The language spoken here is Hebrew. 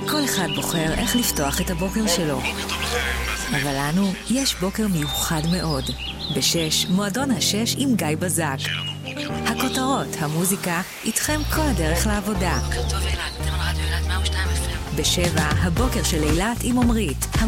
כל אחד בוחר איך לפתוח את הבוקר שלו. אבל לנו יש בוקר מיוחד מאוד. ב-6, מועדון ה-6 עם גיא בזק. הכותרות, המוזיקה, איתכם כל הדרך לעבודה. בוקר טוב אילת, אתם על רדיו אילת 102 FM. ב-7, הבוקר של אילת עם עומרית.